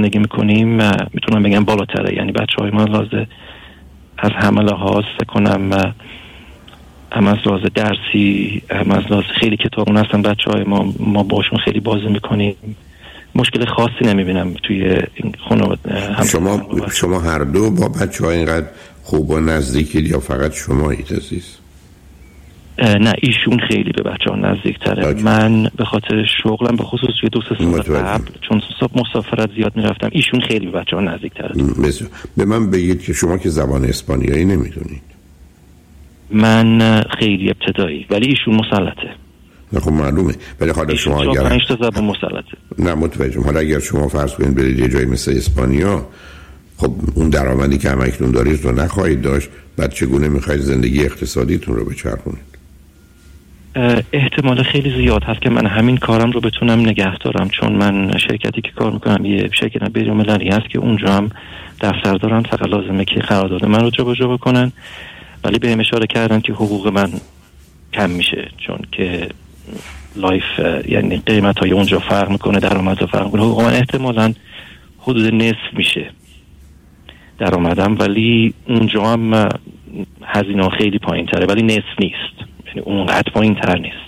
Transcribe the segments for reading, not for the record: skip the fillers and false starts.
زندگی میکنیم میتونم بگم بالاتره. یعنی بچهای ما لازم از همه لحاظ فکر کنم، هم از لحاظ درسی، هم از لحاظ خیلی کتابون هستن بچهای ما باشون خیلی بازی میکنیم. مشکل خاصی نمیبینم توی این خانواده. شما هر دو با بچه‌ها اینقدر خوب و نزدیکید یا فقط شمایید عزیز؟ نه، ایشون خیلی به بچه‌ها نزدیک‌تره. من به خاطر شغلم به خصوص توی 2-3 سال قبل چون مسافرت زیاد میرفتم، ایشون خیلی به بچه‌ها نزدیک‌تره. به من بگید که شما که زبان اسپانیایی نمیدونید. من خیلی ابتدایی، ولی ایشون مسلطه. نه خب معلومه، ولی حالا شما اگر 5 تا زبان مسلطه. نه متوجهم. حالا اگر شما فرض کنید برید یه جایی مثل اسپانیا، خب اون درآمدی که همکنون دارید رو نخواهید داشت، بعد چگونه میخواید زندگی اقتصادیتون رو بچرخونید؟ احتمال خیلی زیاد هست که من همین کارم رو بتونم نگه دارم، چون من شرکتی که کار میکنم یه شرکت بین‌المللی هست که اونجا هم دفتر دارن، فقط لازمه که قرارداد من رو جابجا بکنن. ولی بهم اشاره کردن که حقوق من کم میشه، چون که لایف یعنی قیمت‌های اونجا فرق میکنه، درآمدها فرق میکنه. حقوق من احتمالاً حدود نصف میشه درآمدم، ولی اونجا هم هزینه خیلی پایین‌تره، ولی نصف نیست، یعنی اونقدر پایین‌تر نیست.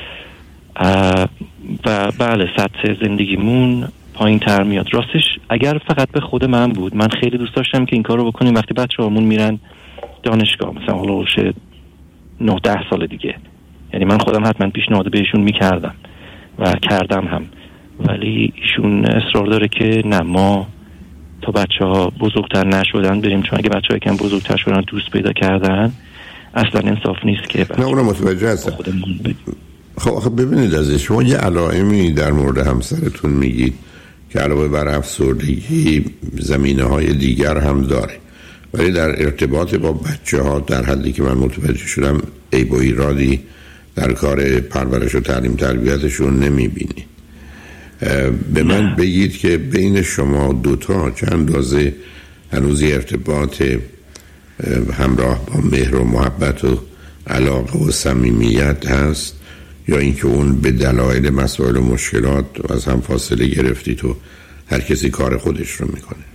و بله سطح زندگیمون پایین‌تر میاد. راستش اگر فقط به خود من بود، من خیلی دوست داشتم که این کار رو بکنیم وقتی بچه‌هامون میرن دانشگاه، مثلا حالا 9-10 سال دیگه. یعنی من خودم حتما پیشنهاد بهشون میکردم و کردم هم، ولی ایشون اصرار داره که نه، ما تا بچه‌ها بزرگتر نشدن بریم، چون اگه بچه‌ها یکم بزرگتر شدن دوست پیدا کردن اصلا انصاف نیست که نه اونم متوجه هستم. خب ببینید عزیز، شما یه علائمی در مورد همسرتون میگید که علاوه بر افسردگی زمینه‌های دیگر هم داره، ولی در ارتباط با بچه‌ها در حدی که من متوجه شدم عیب و ایرادی در کار پرورش و تعلیم تربیتشون نمیبینید. به من بگید که بین شما دوتا چند اندازه هنوز ارتباط همراه با مهر و محبت و علاقه و صمیمیت هست، یا اینکه اون به دلایل مسائل و مشکلات از هم فاصله گرفتید و هر کسی کار خودش رو میکنه؟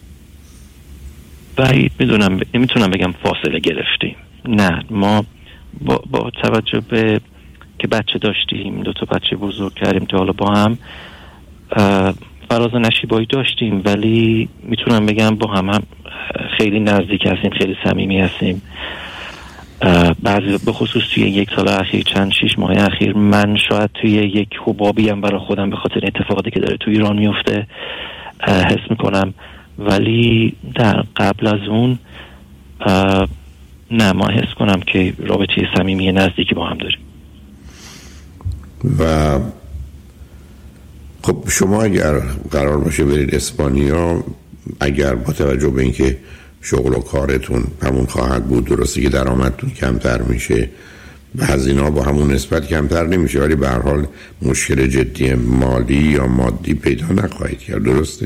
بعید میدونم، نمیتونم بگم فاصله گرفتیم. نه، ما با توجه به که بچه داشتیم، 2 تا بچه بزرگ کردیم تا حالا با هم فراز و نشیبایی داشتیم، ولی میتونم بگم با هم خیلی نزدیک هستیم، خیلی صمیمی هستیم. بعضی به خصوص توی 1 سال اخیر، 6 ماه اخیر، من شاید توی یک حبابی هم برای خودم به خاطر اتفاقاتی که داره توی ایران میفته حس میکنم، ولی در قبل از اون نه، ما حس کنم که رابطه صمیمی نزدیکی با هم داریم. و خب شما اگر قرار باشه برید اسپانیا، اگر با توجه به اینکه شغل و کارتون همون خواهد بود، درسته که درآمدتون کمتر میشه، هزینه‌ها با همون نسبت کمتر نمیشه، ولی به هر حال مشکل جدی مالی یا مادی پیدا نخواهید کرد، درسته؟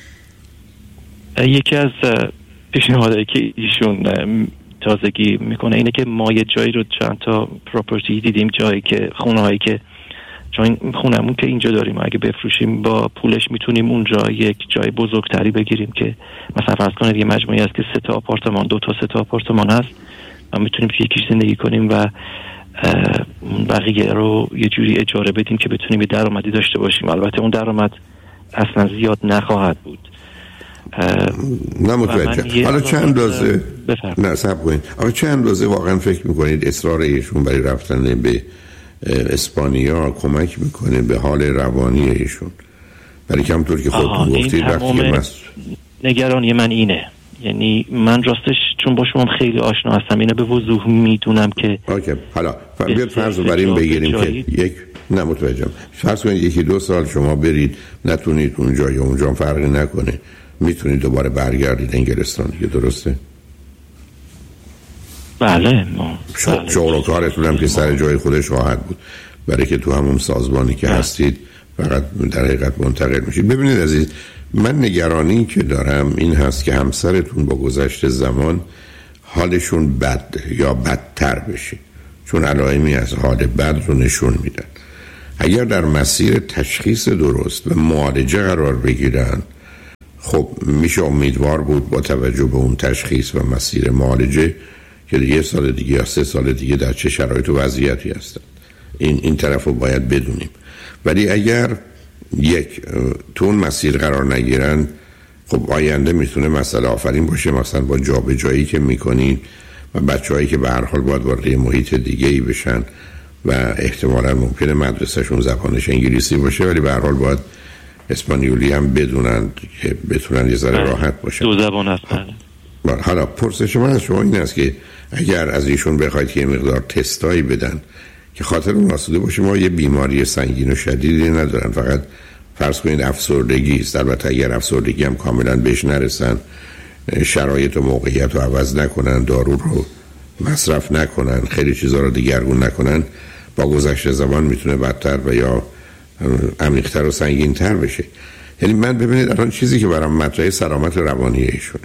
یکی از پیشنهادهایی که ایشون تازگی میکنه اینه که ما یه جایی رو، چند تا پراپرتی دیدیم، جایی که خونه‌هایی که خونمون که اینجا داریم اگه بفروشیم با پولش میتونیم اونجا یک جای بزرگتری بگیریم که مثلا فرض کنید یه مجموعی هست که 3 تا آپارتمان، 2 تا 3 تا آپارتمان هست، ما میتونیم توی یکیش زندگی کنیم و بقیه رو یه جوری اجاره بدیم که بتونیم یه درآمدی داشته باشیم. البته اون درآمد اصلا زیاد نخواهد بود. نه متوجه. حالا چند اندازه نه صبر کنید، آقا چند اندازه واقعا فکر میکنید اصرار ایشون برای رفتن به اسپانیا کمک میکنه به حال روانی ایشون؟ برای که همطور که خودتون گفتید وقتی نگرانی من اینه، یعنی من راستش چون با شما خیلی آشنا هستم اینو به وضوح میدونم که اوکی. حالا بیاد فرض بر این بگیریم که نه متوجهم، فرض کنید 1-2 سال شما برید نتونید اونجا یا اونجا فرقی نکنه، میتونید دوباره برگردید انگلستان دیگه، درسته؟ بله. شغل و کارتون هم که سر جای خودش خواهد بود، برای که تو همون سازمانی که هستید فقط در حقیقت منتقل میشید. ببینید عزیز، من نگرانی که دارم این هست که همسرتون با گذشت زمان حالشون بد یا بدتر بشه، چون علائمی از حال بد رو نشون میدن. اگر در مسیر تشخیص درست و معالجه قرار بگیرن خب میشه امیدوار بود با توجه به اون تشخیص و مسیر معالجه که 1 سال دیگه یا 3 سال دیگه در چه شرایط و وضعیتی هستن. این طرف رو باید بدونیم. ولی اگر تو اون مسیر قرار نگیرن، خب آینده میتونه مسئله آفرین باشه، مثلا با جابجایی که میکنید و بچه‌هایی که به هر حال باید وارد محیط دیگه‌ای بشن و احتمالاً ممکنه مدرسه‌شون زبانش انگلیسی باشه ولی به هر حال باید اسپانیولی هم بدونن که بتونن یه ذره راحت باشن. 2 زبان هست. حالا پرسش من از شما این است که اگر از ایشون بخواید که یه مقدار تستایی بدن که خاطر اون آسوده باشه، ما یه بیماری سنگین و شدیدی ندارن، فقط فرض کنید افسردگی است. البته اگر افسردگی هم کاملا بهش نرسن، شرایط و موقعیت رو عوض نکنن، دارو رو مصرف نکنن، خیلی چیزا رو دیگرگون نکنن، با گذشت زمان میتونه بدتر و یا عمیق‌تر و سنگین‌تر بشه. یعنی من ببینید الان چیزی که برام مطرح سلامت روانی ایشونه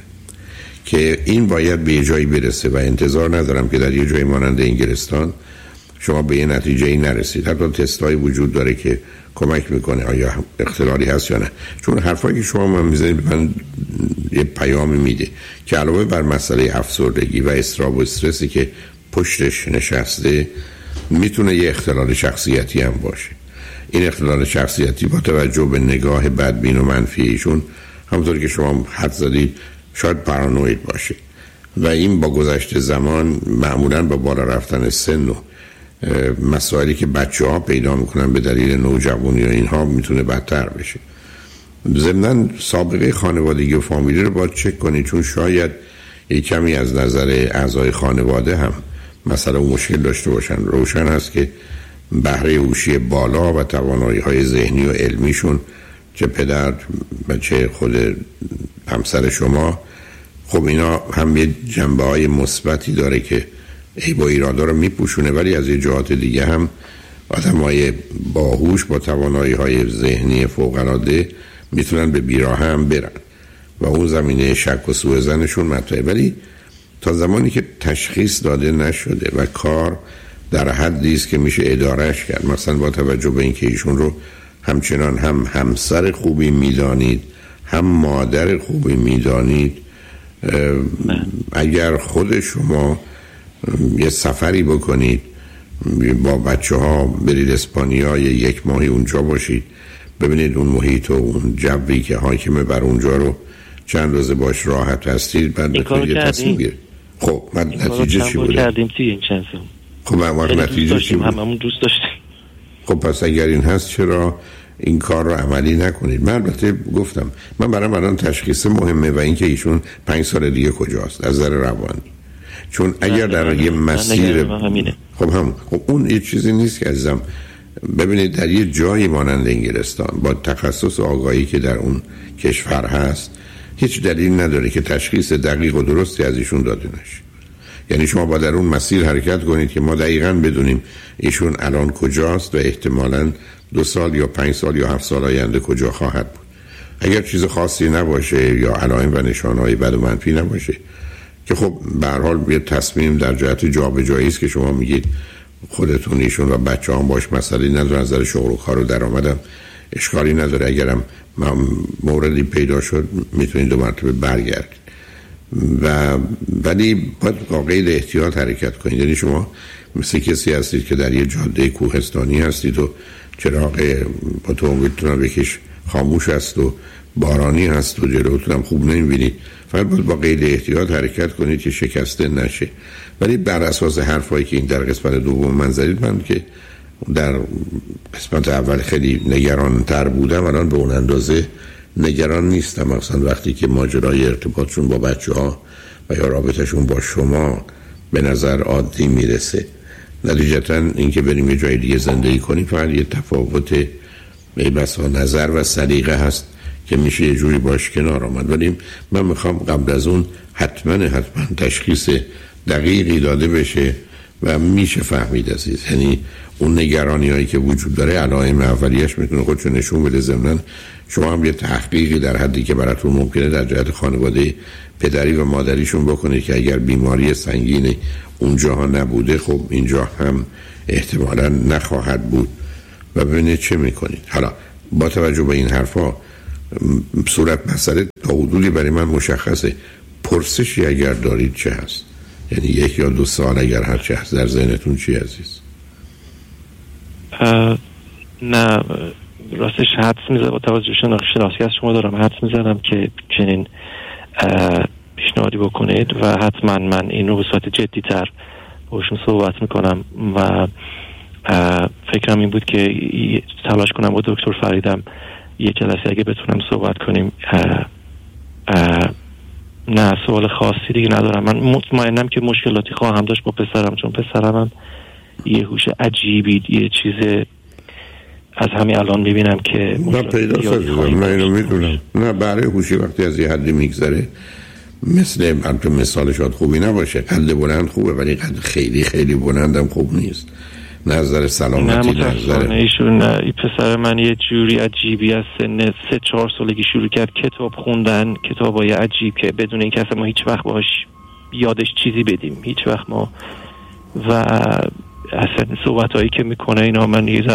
که این باید به جایی برسه و انتظار ندارم که در یه جای مانند انگلستان شما به یه نتیجه‌ای نرسید. حتی تستایی وجود داره که کمک میکنه آیا اختلالی هست یا نه. چون حرفایی که شما من میزنید من یه پیامی میده که علاوه بر مسئله افسردگی و اضطراب و استرسی که پشتش نشسته، میتونه یه اختلال شخصیتی هم باشه. این اختلال شخصیتی با توجه به نگاه بدبین و منفی ایشون، همونطور که شما حد زدید، شاید پارانوید باشه و این با گذشت زمان معمولاً با بالا رفتن سن و مسائلی که بچه‌ها پیدا میکنن به دلیل نوجوانی و اینها میتونه بدتر بشه. ضمناً سابقه خانوادگی و فامیلی رو باید چک کنید، چون شاید یک کمی از نظر اعضای خانواده هم مثلا مشکل داشته باشن. روشن هست که بهره هوشی بالا و توانایی‌های ذهنی و علمیشون، چه پدر و چه خود همسر شما، خب اینا هم یه جنبه‌های مثبتی داره که عیب و ایرادا رو میپوشونه، ولی از یه جهات دیگه هم آدمای باهوش با توانایی‌های ذهنی فوق‌العاده میتونن به بیراه هم برن و اون زمینه شک و سوء ظنشون مطرحه. ولی تا زمانی که تشخیص داده نشده و کار در حدی است که میشه ادارهش کرد، مثلا با توجه به اینکه ایشون رو همچنان هم همسر خوبی میدانید هم مادر خوبی میدانید، اگر خود شما یه سفری بکنید با بچه ها برید اسپانیا، 1 ماهی اونجا باشید، ببینید اون محیط و اون جوی که حاکمه بر اونجا رو چند روز باش راحت هستید، بعد بتونید تصمیم بگیرید. خب من نتیجه چی بوده؟ کردیم توی این چند سال. خب من نتیجه چی بوده؟ هممون دوست داشتیم. خب پس اگر این هست چرا این کار رو عملی نکنید؟ من البته گفتم من برام الان تشخیص مهمه و اینکه ایشون 5 سال دیگه کجاست از نظر روانی. چون اگر در یه مسیر خب اون یه چیزی نیست که عزیزم. ببینید در یه جایی مانند انگلستان با تخصص و آگاهی که در اون کشور هست، هیچ دلیل نداره که تشخیص دقیق و درستی از ایشون داده نشه. یعنی شما با در اون مسیر حرکت کنید که ما دقیقاً بدونیم ایشون الان کجاست و احتمالاً 2 سال یا 5 سال یا 7 سال آینده کجا خواهد بود. اگر چیز خاصی نباشه یا علائم و نشانه‌های بد و منفی نباشه که خب به هر حال یه تصمیم در جهت جابجایی است که شما میگید خودتون ایشون و بچه‌هام باش مسئله نداره، از نظر شغل و کار و درآمدم اشکالی نداره، اگرم موردی پیدا شد میتونید 2 مرتبه برگردید. ولی باید با قید احتیاط حرکت کنید. یعنی شما مثل کسی هستید که در یه جاده کوهستانی هستید و چراغ اتومبیلتون بکش خاموش است و بارانی هست و جلوتون هم خوب نمیبینید، فقط باید با قید احتیاط حرکت کنید که شکسته نشه. ولی بر اساس حرفایی که این در قسمت دوم من زدید، من که در قسمت اول خیلی نگران تر بودم، الان به اون اندازه نگران نیستم. مثلا وقتی که ماجرای ارتباطشون با بچه ها و یا رابطشون با شما به نظر عادی میرسه، نتیجتا اینکه بریم یه جای دیگه زندگی کنیم فقط یه تفاوت بسا نظر و سلیقه هست که میشه یه جوری باش کنار آمد. ولی من میخوام قبل از اون حتما تشخیص دقیقی داده بشه و میشه فهمید عزیز. یعنی اون نگرانی هایی که وجود داره علائم اولیش میتونه خودشو نشون بده. ضمناً شما هم یه تحقیقی در حدی که براتون ممکنه در جهت خانواده پدری و مادریشون بکنید که اگر بیماری سنگین اونجاها نبوده، خب اینجا هم احتمالاً نخواهد بود و ببینید چه میکنید. حالا با توجه به این حرفا صورت مسئله تا حدودی برای من مشخصه. پرسشی اگر دارید چه هست؟ یعنی 1 یا 2 سال اگر هر چه هست در ذهنتون چی عزیز؟ نه راستش حدس میزنم با توجه شناختی از شما دارم حدس میزنم که چنین پیشنهادی بکنید و حتما من این رو به صورت جدی تر باشون صحبت میکنم و فکرم این بود که تلاش کنم با دکتر فریدم یه جلسه اگه بتونم صحبت کنیم. نه سوال خاصی دیگه ندارم. من مطمئنم که مشکلاتی خواهم داشت با پسرم، چون پسرم هم یه هوش عجیبی، یه چیز از همین الان میبینم که نه پیدا سازم. نه اینو میدونم. نه برای هوشی وقتی از یه حدی میگذره مثل مثال شاید خوبی نباشه، قد بلند خوبه ولی قد خیلی خیلی بلندم خوب نیست. نظر سلامتی نظر ایشون نه. این پسر من یه جوری عجیبی از سن 3-4 سالگی شروع کرد کتاب خوندن، کتابای عجیب که بدون اینکه اصلا ما هیچ وقت باهاش یادش چیزی بدیم، هیچ وقت ما و اصلا صحبتایی که میکنه اینا من یه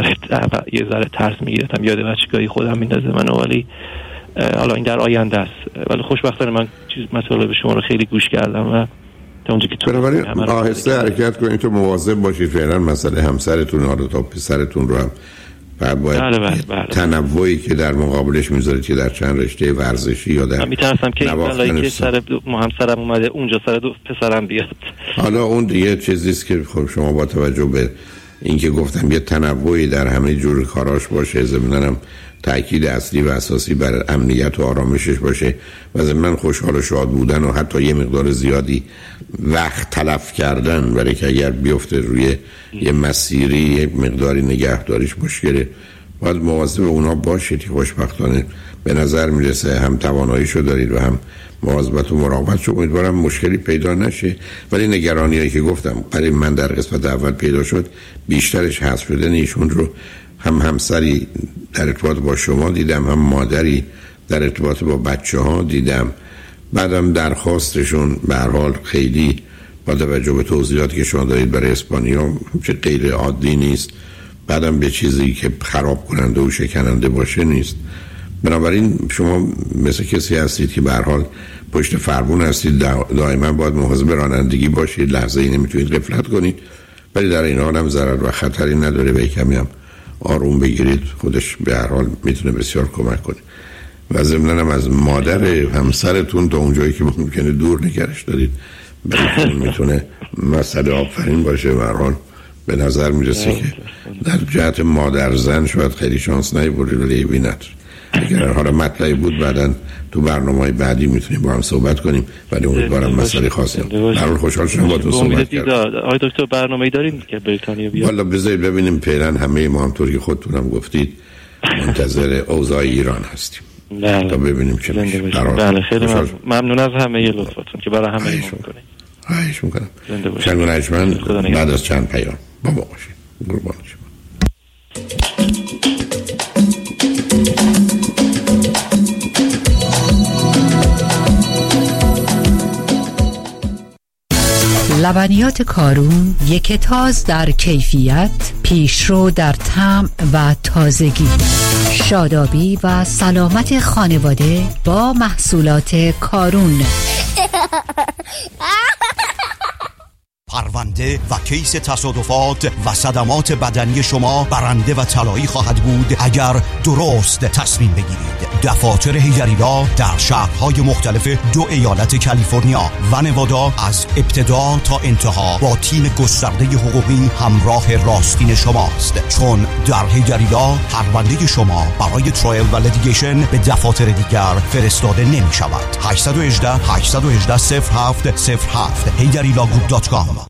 ذره ترس میگیرم، یاد بچگاهی خودم میندازه منو. ولی حالا این در آینده است. ولی خوشبختانه من مطالب شما رو خیلی گوش کردم و تا اونجا که تو بنابراین آهسته حرکت کنید تو مواظب باشید. فعلا مسئله همسرتون حالا تا پسرتون رو هم بعد باید بله. تنوعی که در مقابلش میذارید که در چند رشته ورزشی یا در میترسم که این که سر همسرم اومده اونجا سر پسرم بیاد. حالا اون دیگه چیزیست که خب شما با توجه به اینکه گفتم یه تنوعی در همه جور کاراش باشه، ضمناً تأکید اصلی و اساسی بر امنیت و آرامشش باشه و ضمناً خوشحال و شاد بودن و حتی یه مقدار زیادی وقت تلف کردن، برای که اگر بیفته روی یه مسیری یه مقداری نگهداریش مشکله. باید مواظب اونا باشید. خوشبختانه به نظر میرسه هم تواناییشو دارید و هم مواظبت و مراقبتشو. امیدوارم مشکلی پیدا نشه، ولی نگرانیایی که گفتم برای من در قسمت اول پیدا شد بیشترش حذف شدن ایشون رو هم همسری در ارتباط با شما دیدم، هم مادری در ارتباط با بچه ها دیدم. بعدم درخواستشون به هر حال خیلی با توجه به توضیحاتی که شما دارید برای اسپانیا چه غیر عادی نیست. بعدم به چیزی که خراب کننده و شکننده باشه نیست. بنابراین شما مثل کسی هستید که به هر حال پشت فرمون هستید، دائما باید مواظب رانندگی باشید، لحظه ای نمیتونید غفلت کنید، ولی در این حال هم ضرر و خطری نداره و کمی هم آروم بگیرید، خودش به هر حال میتونه بسیار کمک کنه. و ضمناً هم از مادر همسرتون تا اونجایی که ممکنه دور نگرش دارید، براتون میتونه مسئله آفرین باشه. به هر حال به نظر میرسه که در جهت مادر زن شاید خیلی شانس نمیبرید، ولی بینت اگر حالا مطلعی بود بعداً تو برنامه‌های بعدی میتونیم با هم صحبت کنیم، ولی امیدوارم مسئله خاصی برای خوشحال شدم با تو صحبت کردم. آقای دکتر برنامه‌ای دارین که بریتانیا بیاد؟ والا بذارید ببینیم. فعلا همه ما همونطور که خودتونم گفتید منتظر اوضاع ایران هستیم تا ببینیم چه میشه. بله خیلی ممنون از همه لطفتون که برای همه میکنید. خواهش میکنم. شنگ بعد از چند پیام با ما باشید. قربان شما. لبنیات کارون یک تاز در کیفیت، پیشرو در طعم و تازگی. شادابی و سلامت خانواده با محصولات کارون. پرونده و کیس تصادفات و صدمات بدنی شما برنده و طلایی خواهد بود اگر درست تصمیم بگیرید. دفاتر هیجریلا در شهرهای مختلف 2 ایالت کالیفرنیا و نوادا از ابتدا تا انتها با تیم گسترده حقوقی همراه راستین شماست، چون در هیجریلا پرونده شما برای ترایل و لیتیگیشن به دفاتر دیگر فرستاده نمی شود. 818 818 0707 هیجریلاگروپ.com.